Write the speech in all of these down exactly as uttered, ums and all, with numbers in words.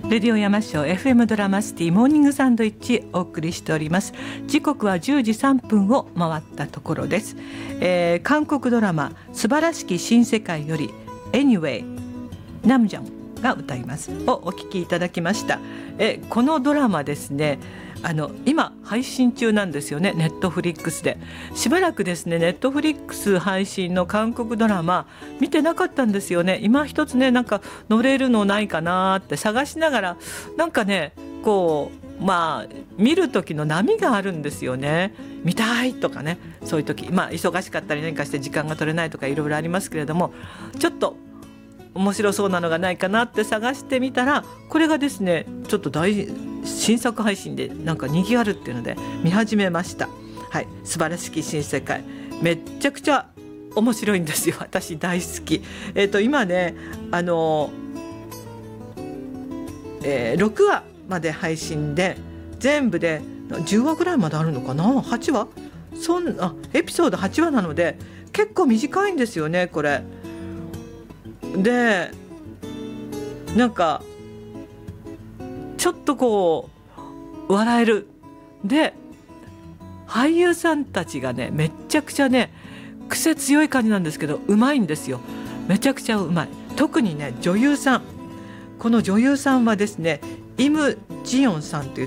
レディオ山椒 エフエム ドラマシティモーニングサンドイッチお送りしております。時刻はじゅうじさんぷんを回ったところです、えー、韓国ドラマ素晴らしき新世界より Anyway ナムジャンが歌いますをお聞きいただきました。えこのドラマですね、あの今配信中なんですよね。ネットフリックスでしばらくですね、ネットフリックス配信の韓国ドラマ見てなかったんですよね。今一つね、なんか乗れるのないかなって探しながら、なんかねこうまあ見る時の波があるんですよね。見たいとかね、そういう時、まあ忙しかったり何かして時間が取れないとかいろいろありますけれども、ちょっと面白そうなのがないかなって探してみたら、これがですねちょっと大新作配信でなんか人気あるっていうので見始めました。はい、素晴らしき新世界、めっちゃくちゃ面白いんですよ。私大好き。えっと今ねあの、えー、ろくわまで配信で、全部でじゅうわぐらいまであるのかな、はちわ、そんあエピソードはちわなので結構短いんですよねこれで。なんかちょっとこう笑える。で俳優さんたちがねめっちゃくちゃね癖強い感じなんですけどうまいんですよ。めちゃくちゃうまい。特にね女優さん、この女優さんはですねイム・ジヨンさんといって、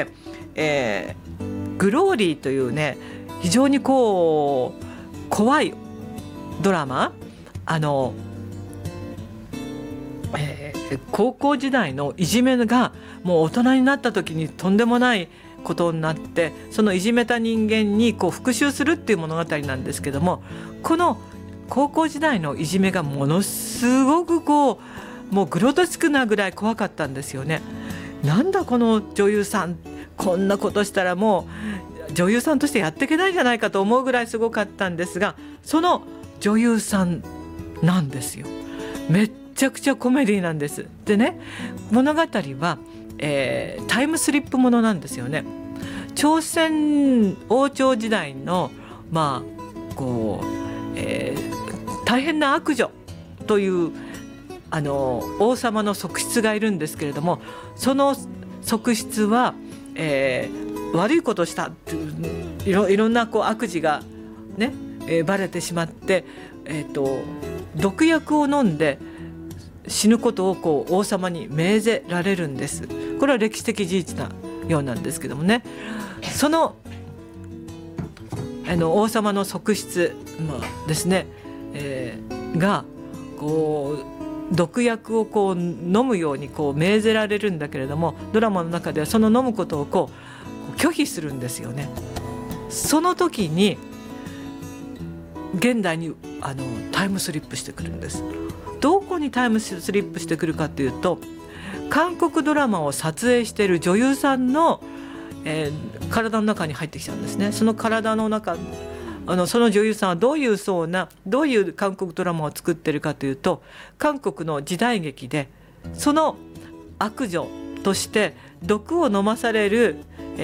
えー、グローリーというね非常にこう怖いドラマ、あのえー、高校時代のいじめがもう大人になった時にとんでもないことになって、そのいじめた人間にこう復讐するっていう物語なんですけども、この高校時代のいじめがものすごくこうもうグロテスクなぐらい怖かったんですよね。なんだこの女優さん、こんなことしたらもう女優さんとしてやっていけないんじゃないかと思うぐらいすごかったんですが、その女優さんなんですよ。めっちゃくちゃコメディなんです。でね、物語は、えー、タイムスリップものなんですよね。朝鮮王朝時代のまあこう、えー、大変な悪女というあの王様の側室がいるんですけれども、その側室は、えー、悪いことをしたっていういろ、いろんなこう悪事がね、えー、バレてしまって、えーと、毒薬を飲んで死ぬことをこう王様に命ぜられるんです。これは歴史的事実なようなんですけどもね、その、あの王様の側室、まあ、ですね、えー、がこう毒薬をこう飲むようにこう命ぜられるんだけれども、ドラマの中ではその飲むことをこう拒否するんですよね。その時に現代にあのタイムスリップしてくるんです。どこにタイムスリップしてくるかというと、韓国ドラマを撮影している女優さんの、えー、体の中に入ってきちゃうんですね。その体の中、あのその女優さんはどういうそうなどういう韓国ドラマを作ってるかというと、韓国の時代劇でその悪女として毒を飲まされる